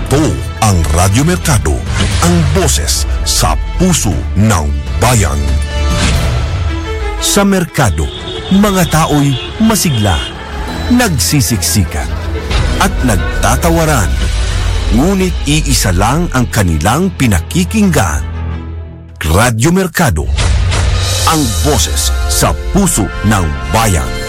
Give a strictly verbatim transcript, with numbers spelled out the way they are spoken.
Ito ang Radyo Mercado, ang boses sa puso ng bayan. Sa merkado, mga tao'y masigla, nagsisiksikan, at nagtatawaran. Ngunit iisa lang ang kanilang pinakikinggan. Radyo Mercado, ang boses sa puso ng bayan.